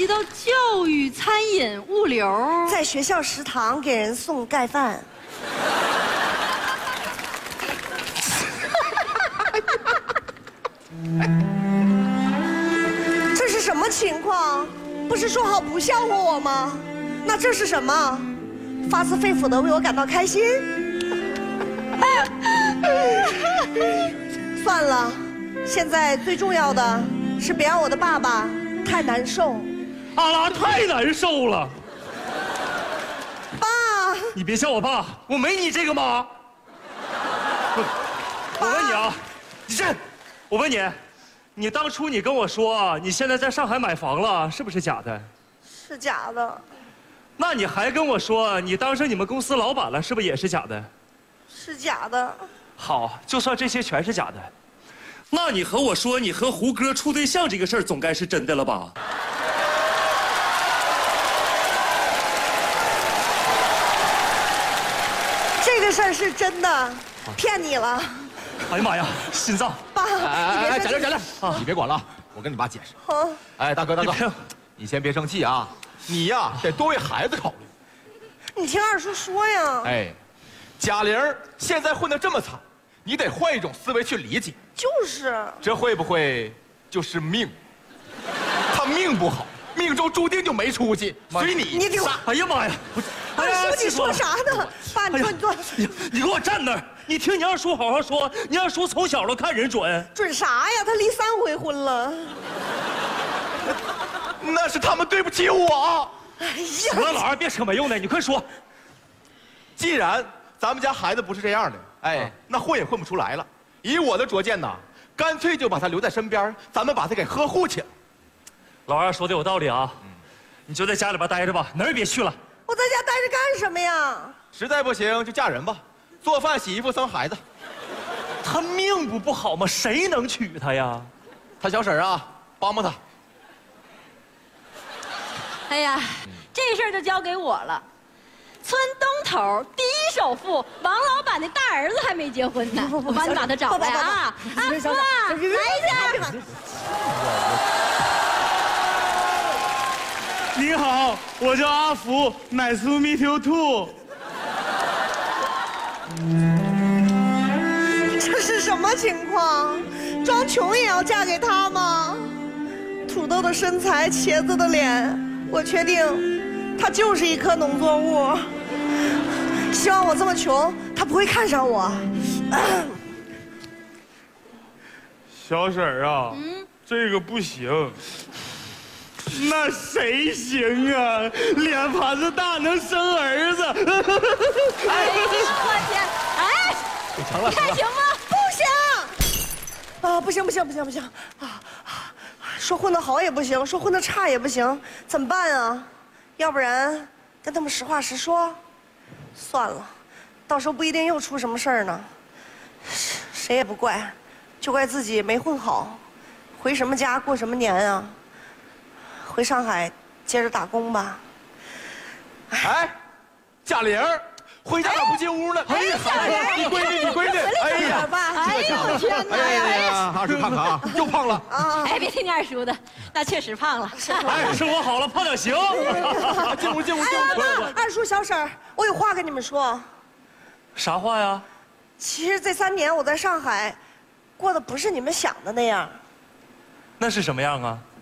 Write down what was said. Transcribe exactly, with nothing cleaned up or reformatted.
及到教育、餐饮、物流， 在学校食堂给人送盖饭。这是什么情况？不是说好不笑话我吗？那这是什么？发自肺腑的为我感到开心？算了，现在最重要的是别让我的爸爸太难受。 阿拉太难受了。 爸， 你别笑我爸，我没你这个妈。我问你啊，你这，我问你，你当初你跟我说你现在在上海买房了，是不是假的？ 是假的。 那你还跟我说你当上你们公司老板了，是不是也是假的？ 是假的。 好，就算这些全是假的，那你和我说你和胡歌处对象这个事儿，总该是真的了吧？ 这个事儿是真的，骗你了。 哎呀妈呀，心脏！ 爸， 哎哎，贾亮贾亮， 啊你别管了，我跟你爸解释。 好， 哎，大哥大哥你别， 你先别生气啊，你呀得多为孩子考虑。 你听二叔说呀。 哎，贾玲现在混得这么惨，你得换一种思维去理解。 就是。 这会不会就是命？他命不好，命中注定就没出息，随你。 你给我。 哎呀妈呀！ 二叔，你说啥呢？爸，你说你坐。 你你给我站那儿！你听你二叔好好说，你二叔从小都看人准。 准啥呀？他离三回婚了。 那是他们对不起我。 哎行了，老二别扯没用的，你快说。 既然咱们家孩子不是这样的，哎， 啊那混也混不出来了。以我的拙见呐，干脆就把他留在身边，咱们把他给呵护起来。 老二说的有道理啊，你就在家里边待着吧，哪儿也别去了。 我在家待着干什么呀？ 实在不行就嫁人吧，做饭、洗衣服、生孩子。 他命不不好吗？谁能娶她呀？ 他小婶啊，帮帮他。 哎呀，这事儿就交给我了。村东头第一首富王老板的大儿子还没结婚呢，我帮你把他找来啊！阿福，来一下。 你好，我叫阿福 ，Nice to meet you too。 这是什么情况？装穷也要嫁给他吗？土豆的身材，茄子的脸，我确定，他就是一棵农作物。希望我这么穷，他不会看上我。 小婶儿啊，嗯，这个不行。那谁行啊？脸盘子大能生儿子。 哎呦我天！哎， 成了， 你看行吗？ 不行！啊，不行不行不行不行！啊，说混得好也不行，说混得差也不行，怎么办啊？要不然跟他们实话实说。算了，到时候不一定又出什么事儿呢。谁也不怪，就怪自己没混好。回什么家过什么年啊？回上海接着打工吧。 哎，贾玲，回家咋不进屋呢？哎呀，你闺女，你闺女，哎呀， 哎呦我天哪！ 哎呀，二叔看看啊，又胖了。 哎，别听你二叔的，那确实胖了。 哎，生活好了，胖点行。 进屋，进屋，进屋。 二叔、小婶儿，我有话跟你们说。 啥话呀？ 其实这三年我在上海，过得不是你们想的那样。 那是什么样啊？